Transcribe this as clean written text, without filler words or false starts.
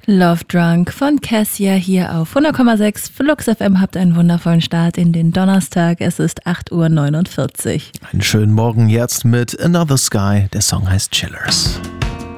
Love Drunk von Cassia hier auf 100,6 Flux FM. Habt einen wundervollen Start in den Donnerstag. Es ist 8:49 Uhr. Einen schönen Morgen jetzt mit Another Sky. Der Song heißt Chillers.